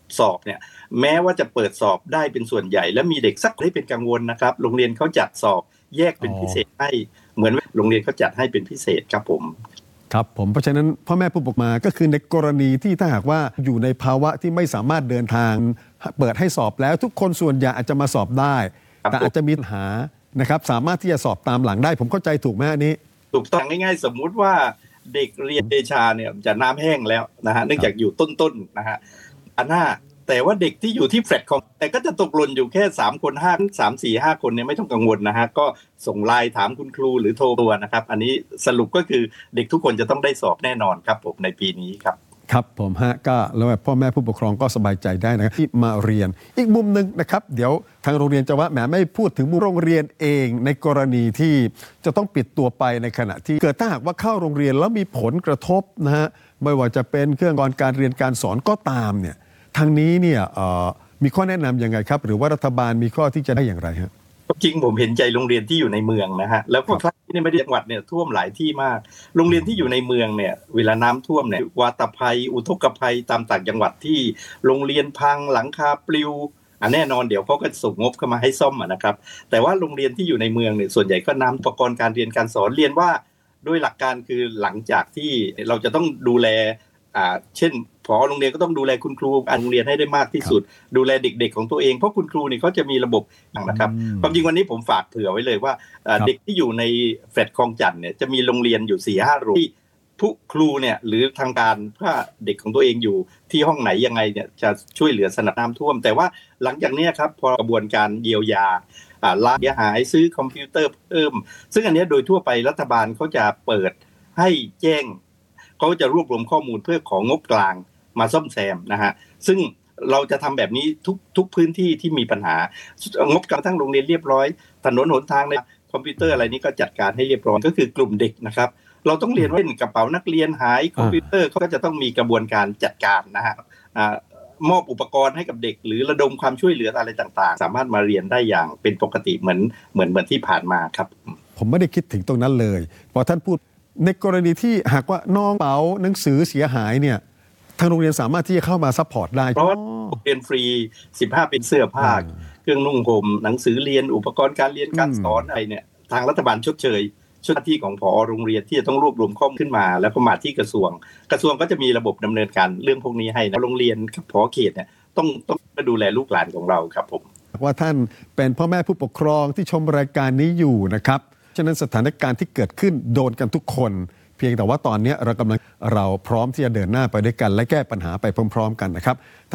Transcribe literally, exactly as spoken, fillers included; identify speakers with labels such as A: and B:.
A: สอบเนี่ยแม้ว่าจะเปิดสอบได้เป็นส่วนใหญ่และมีเด็กสักให้เป็นกังวลนะครับโรงเรียนเขาจัดสอบแยกเป็นพิเศษให้เหมือนโรงเรียนเขาจัดให้เป็นพิเศษครับผม
B: ครับผมเพราะฉะนั้นพ่อแม่ผู้ปกครองมาก็คือในกรณีที่ถ้าหากว่าอยู่ในภาวะที่ไม่สามารถเดินทางเปิดให้สอบแล้วทุกคนส่วนใหญ่อาจจะมาสอบได้แต่อาจจะมีปัญหานะครับสามารถที่จะสอบตามหลังได้ผมเข้าใจถูกไหมอันนี้
A: ถูกต้องง่ายๆสมมุติว่าเด็กเรียนเดชาเนี่ยจะน้ำแห้งแล้วนะฮะเนื่องจากอยู่ต้นๆนะฮะอันหน้าแต่ว่าเด็กที่อยู่ที่แฟลตของแต่ก็จะตกหล่นอยู่แค่สามคนห้า สาม สี่ ห้าคนเนี่ยไม่ต้องกังวลนะฮะก็ส่งไลน์ถามคุณครูหรือโทรตัวนะครับอันนี้สรุปก็คือเด็กทุกคนจะต้องได้สอบแน่นอนครับผมในปีนี้ครับ
B: ครับผมฮะก็แล้วพ่อแม่ผู้ปกครองก็สบายใจได้นะครับที่มาเรียนอีกมุมนึงนะครับเดี๋ยวทางโรงเรียนจะว่าแหมไม่พูดถึงมุมโรงเรียนเองในกรณีที่จะต้องปิดตัวไปในขณะที่เกิดถ้าหากว่าเข้าโรงเรียนแล้วมีผลกระทบนะฮะไม่ว่าจะเป็นเครื่องกรการเรียนการสอนก็ตามเนี่ยทางนี้เนี่ยมีข้อแนะนำยังไงครับหรือว่ารัฐบาลมีข้อที่จะได้อย่างไรฮะ
A: จริงผมเห็นใจโรงเรียนที่อยู่ในเมืองนะฮะแล้วก็ครั้งนี้ไม่ได้จังหวัดเนี่ยท่วมหลายที่มากโรงเรียนที่อยู่ในเมืองเนี่ยเวลาน้ำท่วมเนี่ยวาตภัยอุทกภัยตามต่างจังหวัดที่โรงเรียนพังหลังคาปลิวอ่ะแน่นอนเดี๋ยวเขาก็ส่งงบเข้ามาให้ซ่อมนะครับแต่ว่าโรงเรียนที่อยู่ในเมืองเนี่ยส่วนใหญ่ก็น้ำอุปกรณ์การเรียนการสอนเรียนว่าด้วยหลักการคือหลังจากที่เราจะต้องดูแลอ่าเช่นผอโรงเรียนก็ต้องดูแลคุณครูโรงเรียนให้ได้มากที่สุดดูแลเด็กๆของตัวเองเพราะคุณครูนี่เขาจะมีระบบนะครับความจริงวันนี้ผมฝากเผื่อไว้เลยว่าเด็กที่อยู่ในแฟลตคลองจันทน์เนี่ยจะมีโรงเรียนอยู่ สี่ห้า โรงที่ผู้ครูเนี่ยหรือทางการถ้าเด็กของตัวเองอยู่ที่ห้องไหนยังไงเนี่ยจะช่วยเหลือสถานน้ำท่วมแต่ว่าหลังจากนี้ครับพอกระบวนการเยียวยาล้างเสียหายซื้อคอมพิวเตอร์เพิ่มซึ่งอันนี้โดยทั่วไปรัฐบาลเขาจะเปิดให้แจ้งเขาจะรวบรวมข้อมูลเพื่อของงบกลางมาซ่อมแซมนะฮะซึ่งเราจะทำแบบนี้ทุกทุกพื้นที่ที่มีปัญหางบกระทั่งโรงเรียนเรียบร้อยถนนหนทางในคอมพิวเตอร์อะไรนี้ก็จัดการให้เรียบร้อยก็คือกลุ่มเด็กนะครับเราต้องเรียนว่ากระเป๋านักเรียนหายคอมพิวเตอร์เขาก็จะต้องมีกระบวนการจัดการนะฮะมอบอุปกรณ์ให้กับเด็กหรือระดมความช่วยเหลืออะไรต่างๆสามารถมาเรียนได้อย่างเป็นปกติเหมือนเหมือนเหมือนที่ผ่านมาครับ
B: ผมไม่ได้คิดถึงตรงนั้นเลยพอท่านพูดในกรณีที่หากว่าน้องเป๋าหนังสือเสียหายเนี่ยทางโรงเรียนสามารถที่จะเข้ามาซัพพอร์ตได้
A: เพราะว่าเรียนฟรีสิบห้าเป็นเสื้อผ้าเครื่องนุ่งห่มหนังสือเรียนอุปกรณ์การเรียนการสอนอะไรเนี่ยทางรัฐบาลชดเชยหน้าที่ของผอโรงเรียนที่จะต้องรวบรวมข้อมูลขึ้นมาแล้วก็มาที่กระทรวงกระทรวงก็จะมีระบบดำเนินการเรื่องพวกนี้ให้นะโรงเรียนกับผอเขตเนี่ยต้องต้องมาดูแลลูกหลานของเราครับผม
B: ว่าท่านเป็นพ่อแม่ผู้ปกครองที่ชมรายการนี้อยู่นะครับฉะนั้นสถานการณ์ที่เกิดขึ้นโดนกันทุกคนเพียงแต่ว่าตอนนี้เรากำลังเราพร้อมที่จะเดินหน้าไปด้วยกันและแก้ปัญหาไปพร้อมๆกันนะครับ